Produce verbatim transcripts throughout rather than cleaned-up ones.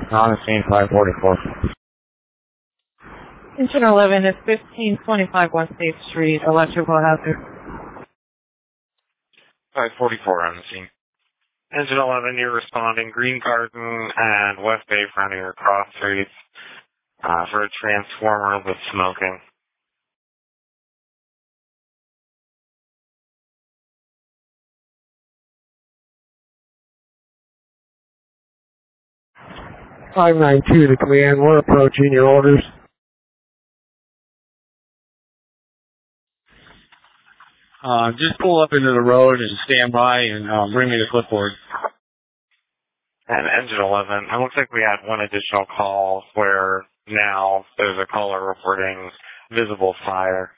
On the scene, five forty-four. Engine eleven is fifteen twenty-five West eighth Street, electrical hazard. five forty-four on the scene. Engine eleven, you're responding Green Garden and West Bayfront are your cross streets uh, for a transformer with smoking. five nine two to command, we're approaching your orders. Uh, just pull up into the road and stand by and uh, bring me the clipboard. And Engine eleven, it looks like we had one additional call where now there's a caller reporting visible fire.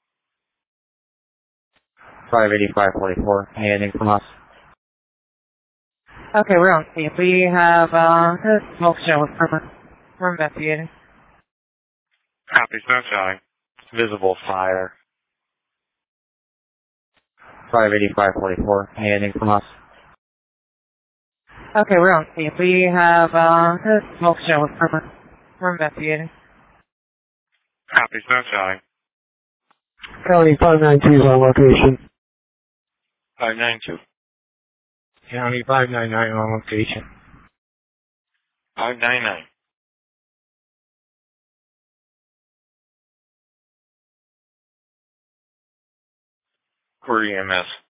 five eighty-five forty-four, anything from us? Okay, we're on scene. We have, uh, a smoke show with permit. We're investigating. Copy, smoke showing. Visible fire. five eighty-five forty-four, anything from us? Okay, we're on scene. We have, uh, a smoke show with permit. We're investigating. Copy, smoke showing. County five nine two is on location. five nine two. County five nine nine on location. five nine nine. Core E M S.